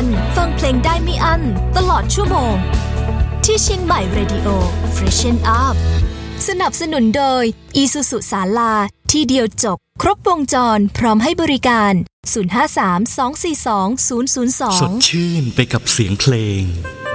ฟังเพลงได้ไม่อั้นตลอดชั่วโมงที่เชียงใหม่ Radio Freshen Up สนับสนุนโดย Isuzu ศาลาที่เดียวจบครบวงจรพร้อมให้บริการ053 242 002 สดชื่นไปกับเสียงเพลง